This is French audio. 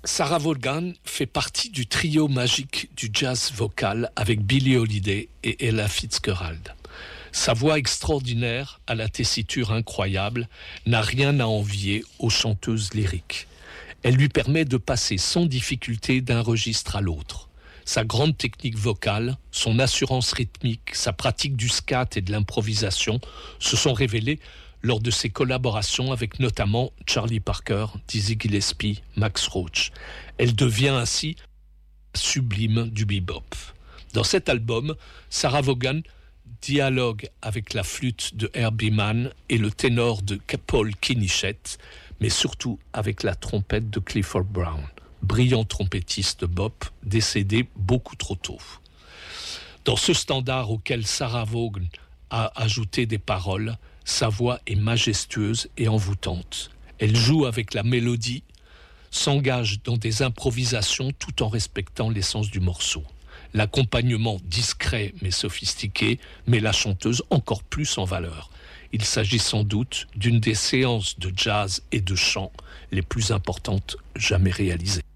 Sarah Vaughan fait partie du trio magique du jazz vocal avec Billie Holiday et Ella Fitzgerald. Sa voix extraordinaire, à la tessiture incroyable, n'a rien à envier aux chanteuses lyriques. Elle lui permet de passer sans difficulté d'un registre à l'autre. Sa grande technique vocale, son assurance rythmique, sa pratique du scat et de l'improvisation se sont révélées lors de ses collaborations avec notamment Charlie Parker, Dizzy Gillespie, Max Roach. Elle devient ainsi sublime du bebop. Dans cet album, Sarah Vaughan dialogue avec la flûte de Herbie Mann et le ténor de Paul Kinichette, mais surtout avec la trompette de Clifford Brown, brillant trompettiste bop, décédé beaucoup trop tôt. Dans ce standard auquel Sarah Vaughan a ajouté des paroles, sa voix est majestueuse et envoûtante. Elle joue avec la mélodie, s'engage dans des improvisations tout en respectant l'essence du morceau. L'accompagnement discret mais sophistiqué met la chanteuse encore plus en valeur. Il s'agit sans doute d'une des séances de jazz et de chant les plus importantes jamais réalisées.